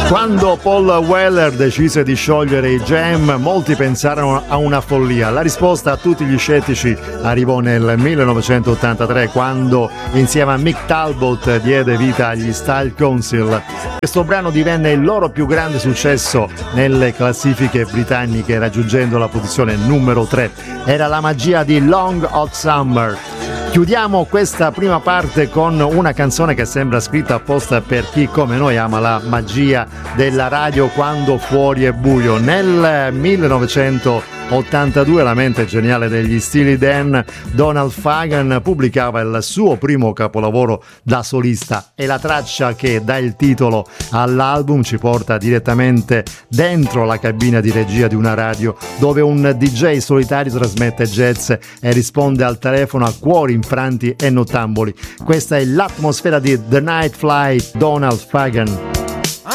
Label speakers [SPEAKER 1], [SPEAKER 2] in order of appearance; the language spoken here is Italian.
[SPEAKER 1] Quando Paul Weller decise di sciogliere i Jam, molti pensarono a una follia. La risposta a tutti gli scettici arrivò nel 1983, quando insieme a Mick Talbot diede vita agli Style Council. Questo brano divenne il loro più grande successo nelle classifiche britanniche, raggiungendo la posizione numero 3. Era la magia di Long Hot Summer. Chiudiamo questa prima parte con una canzone che sembra scritta apposta per chi come noi ama la magia della radio quando fuori è buio. Nel 1982 la mente geniale degli Steely Dan, Donald Fagen, pubblicava il suo primo capolavoro da solista, e la traccia che dà il titolo all'album ci porta direttamente dentro la cabina di regia di una radio, dove un DJ solitario trasmette jazz e risponde al telefono a cuori infranti e nottamboli. Questa è l'atmosfera di The Night Flight, Donald Fagen.